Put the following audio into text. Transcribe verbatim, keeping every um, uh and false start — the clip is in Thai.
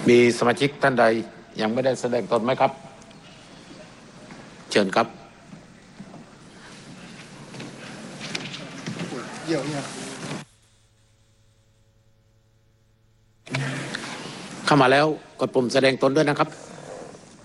มีสมาชิกท่านใดยังไม่ได้แสดงตนไหมครับเชิญครับเยี่ยมเนี่ยเข้ามาแล้วกดปุ่มแสดงตนด้วยนะครับ